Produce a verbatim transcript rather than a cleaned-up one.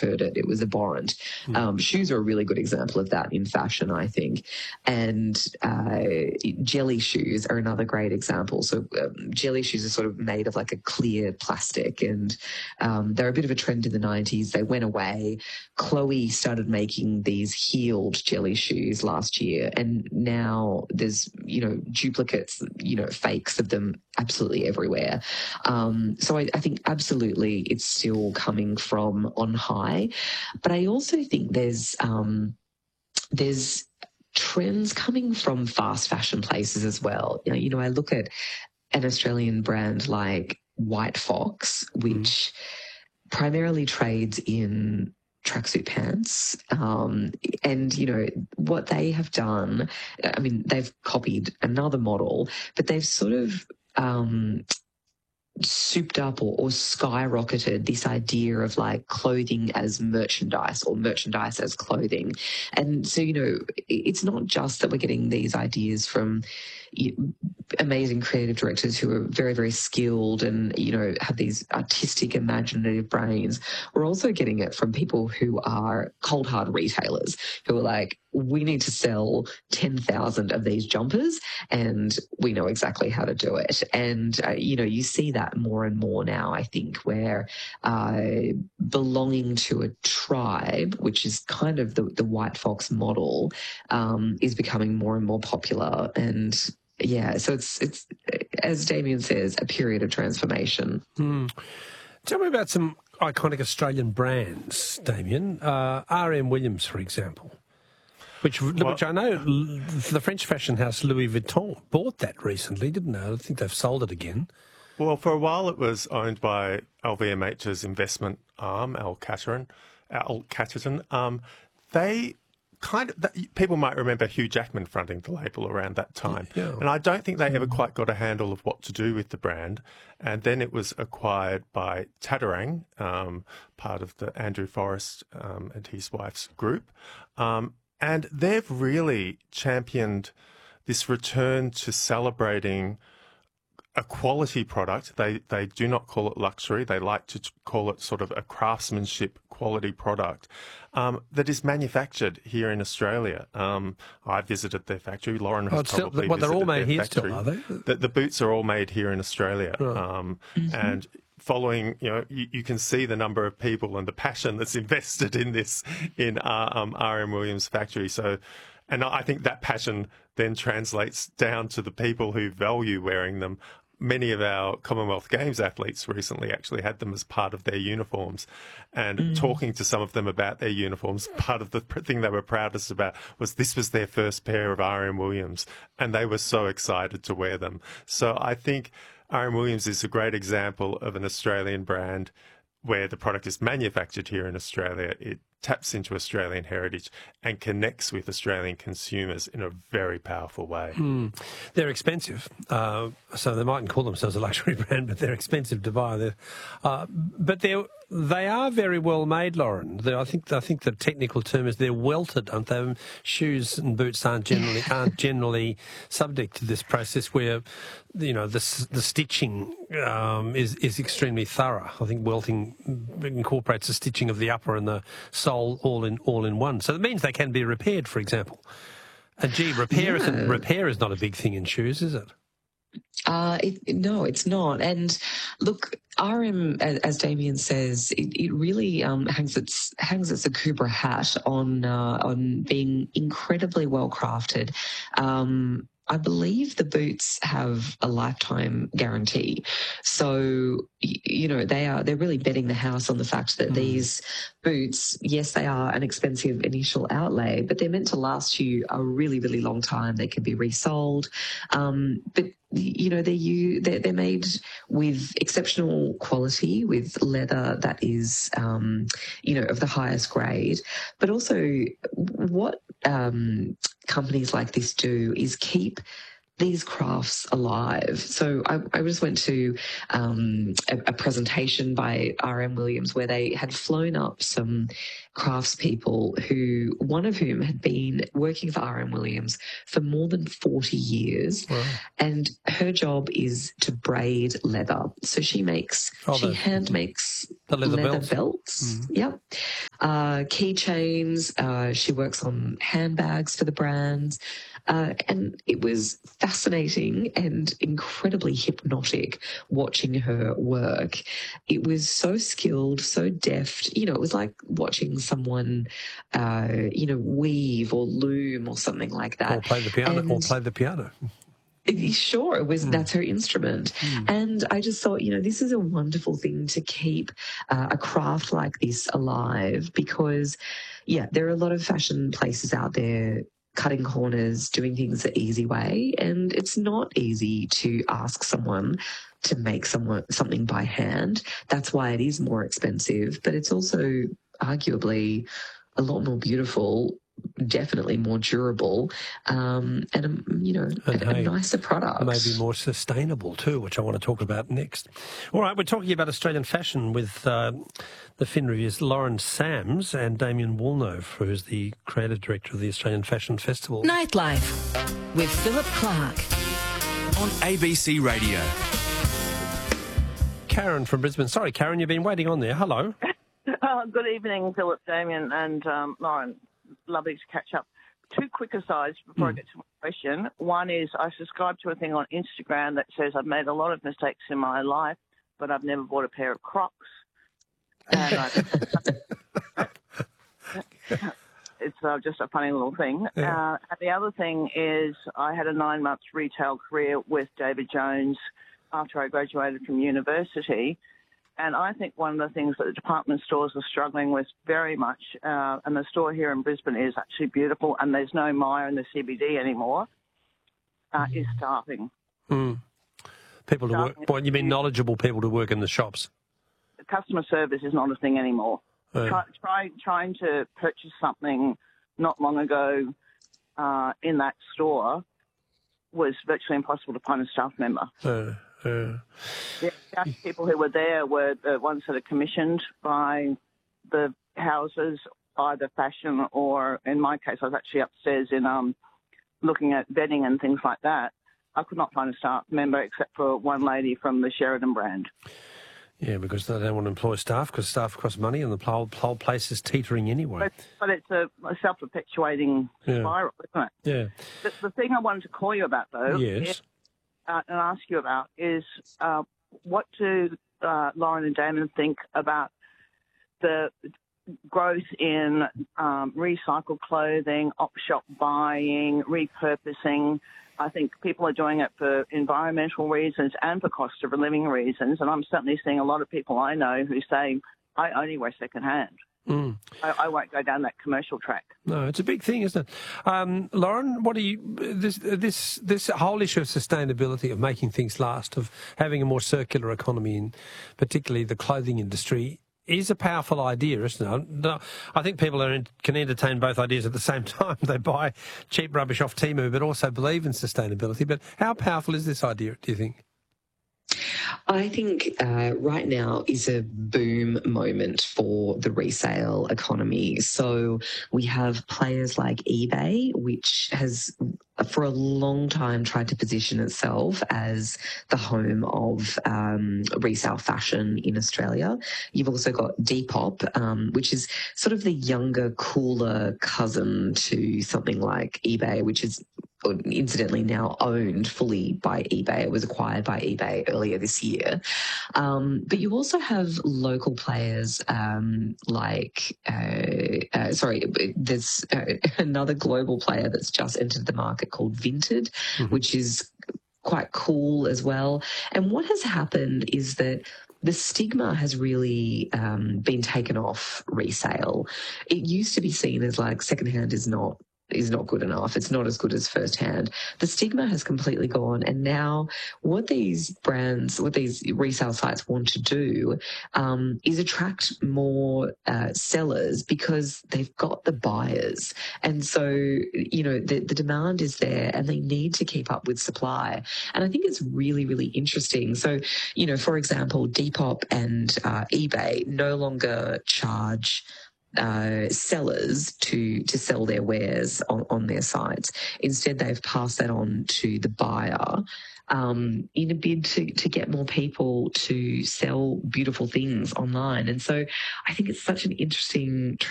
heard it. It was abhorrent. Mm. Um, shoes are a really good example of that in fashion, I think. And uh, jelly shoes are another great example. So um, jelly shoes are sort of made of like a clear plastic, and um, they're a bit of a trend in the nineties. They went away. Chloe started making these heeled jelly shoes last year, and now there's, you know, duplicates, you know, fakes of them absolutely everywhere. Um, so I, I think absolutely it's still coming from on high. But I also think there's um, there's trends coming from fast fashion places as well. You know, you know, I look at an Australian brand like White Fox, which mm. primarily trades in tracksuit pants. Um, and, you know, what they have done, I mean, they've copied another model, but they've sort of um, souped up or, or skyrocketed this idea of like clothing as merchandise or merchandise as clothing. And so, you know, it's not just that we're getting these ideas from amazing creative directors who are very, very skilled and, you know, have these artistic, imaginative brains. We're also getting it from people who are cold, hard retailers who are like, we need to sell ten thousand of these jumpers and we know exactly how to do it. And, uh, you know, you see that more and more now, I think, where uh, belonging to a tribe, which is kind of the, the White Fox model, um, is becoming more and more popular. And yeah, so it's, it's as Damien says, a period of transformation. Mm. Tell me about some iconic Australian brands, Damien. Uh, R M Williams, for example, which, well, which I know the French fashion house Louis Vuitton bought that recently, didn't they? I think they've sold it again. Well, for a while it was owned by L V M H's investment arm, Al Catterton. Al Catterton. Um, they... Kind of, that, people might remember Hugh Jackman fronting the label around that time. Yeah. And I don't think they ever quite got a handle of what to do with the brand. And then it was acquired by Tadarang, um, part of the Andrew Forrest um, and his wife's group. Um, and they've really championed this return to celebrating a quality product. They they do not call it luxury. They like to call it sort of a craftsmanship quality product um, that is manufactured here in Australia. Um, I visited their factory. Lauren has oh, probably still, well, they're all made here factory. still, are they? The, the boots are all made here in Australia. Right. Um, mm-hmm. And following, you know, you, you can see the number of people and the passion that's invested in this in uh, um, R M Williams factory. So, and I think that passion then translates down to the people who value wearing them. Many of our Commonwealth Games athletes recently actually had them as part of their uniforms, and mm. talking to some of them about their uniforms, part of the thing they were proudest about was this was their first pair of R M Williams, and they were so excited to wear them. So I think R M Williams is a great example of an Australian brand where the product is manufactured here in Australia. It taps into Australian heritage and connects with Australian consumers in a very powerful way. Mm. They're expensive, uh, so they mightn't call themselves a luxury brand, but they're expensive to buy. They're, uh, but they're, they are very well made, Lauren. They're, I think I think the technical term is they're welted, aren't they? Shoes and boots aren't generally aren't generally subject to this process where, you know, the the stitching um, is is extremely thorough. I think welting incorporates the stitching of the upper and the sole all in all in one. So it means they can be repaired, for example. And gee, repair yeah. isn't repair is not a big thing in shoes, is it? Uh, it, no, it's not. And look, R M, as Damien says, it, it really um, hangs its hangs its Akubra hat on uh, on being incredibly well crafted. Um, I believe the boots have a lifetime guarantee. So, you know, they are, they're really betting the house on the fact that mm. these boots, yes, they are an expensive initial outlay, but they're meant to last you a really, really long time. They can be resold. Um, but, you know, they're, you, they're, they're made with exceptional quality, with leather that is, um, you know, of the highest grade. But also what um, companies like this do is keep these crafts alive. So I, I just went to um, a, a presentation by R M Williams where they had flown up some craftspeople who, one of whom had been working for R M Williams for more than forty years. Wow. And her job is to braid leather. So she makes, oh, she the, hand makes the leather, leather belts. belts. Mm. Yep. Uh, keychains. Uh, she works on handbags for the brands. Uh, and it was fascinating and incredibly hypnotic watching her work. It was so skilled, so deft. You know, it was like watching someone, uh, you know, weave or loom or something like that. Or play the piano. And or play the piano. Sure, it was. Mm. That's her instrument. Mm. And I just thought, you know, this is a wonderful thing to keep uh, a craft like this alive because, yeah, there are a lot of fashion places out there cutting corners, doing things the easy way, and it's not easy to ask someone to make someone something by hand. That's why it is more expensive, but it's also arguably a lot more beautiful, definitely more durable, um, and, um, you know, and a, hey, a nicer product. Maybe more sustainable too, which I want to talk about next. All right, we're talking about Australian fashion with uh, the Fin Review's Lauren Sams and Damien Woolnough, who's the creative director of the Australian Fashion Festival. Nightlife with Philip Clark on A B C Radio. Karen from Brisbane. Sorry, Karen, you've been waiting on there. Hello. Oh, good evening, Philip, Damien and um, Lauren. Lovely to catch up. Two quick asides before mm. I get to my question. One is I subscribe to a thing on Instagram that says I've made a lot of mistakes in my life, but I've never bought a pair of Crocs. And I, it's uh, just a funny little thing. Yeah. Uh, and the other thing is I had a nine-month retail career with David Jones after I graduated from university. And I think one of the things that the department stores are struggling with very much, uh, and the store here in Brisbane is actually beautiful, and there's no Myer in the C B D anymore, uh, is staffing. Mm. People to work. What, you mean knowledgeable people to work in the shops? Customer service is not a thing anymore. Oh. Try, try, trying to purchase something not long ago uh, in that store was virtually impossible to find a staff member. Oh. Uh, the people who were there were the ones that are commissioned by the houses, either fashion or, in my case, I was actually upstairs in um, looking at bedding and things like that. I could not find a staff member except for one lady from the Sheridan brand. Yeah, because they don't want to employ staff because staff cost money and the whole, whole place is teetering anyway. But, but it's a, a self-perpetuating yeah. spiral, isn't it? Yeah. The, the thing I wanted to call you about, though, yes. is, uh, and ask you about is uh, what do uh, Lauren and Damon think about the growth in um, recycled clothing, op-shop buying, repurposing? I think people are doing it for environmental reasons and for cost of living reasons, and I'm certainly seeing a lot of people I know who say, I only wear second-hand. Mm. I, I won't go down that commercial track. No, it's a big thing, isn't it? Um, Lauren, what do you this this this whole issue of sustainability, of making things last, of having a more circular economy, in particularly the clothing industry, is a powerful idea, isn't it? No, I think people are in, can entertain both ideas at the same time. They buy cheap rubbish off Temu, but also believe in sustainability. But how powerful is this idea, do you think? I think uh, right now is a boom moment for the resale economy. So we have players like eBay, which has for a long time tried to position itself as the home of um, resale fashion in Australia. You've also got Depop, um, which is sort of the younger, cooler cousin to something like eBay, which is incidentally now owned fully by eBay. It was acquired by eBay earlier this year. Um, but you also have local players um, like, uh, uh, sorry, there's uh, another global player that's just entered the market called Vinted, mm-hmm. which is quite cool as well. And what has happened is that the stigma has really um, been taken off resale. It used to be seen as like secondhand is not is not good enough. It's not as good as firsthand. The stigma has completely gone, and now what these brands, what these resale sites want to do um, is attract more uh, sellers because they've got the buyers. And so, you know, the, the demand is there and they need to keep up with supply. And I think it's really, really interesting. So, you know, for example, Depop and uh, eBay no longer charge Uh, sellers to to sell their wares on, on their sites. Instead, they've passed that on to the buyer um, in a bid to, to get more people to sell beautiful things online. And so I think it's such an interesting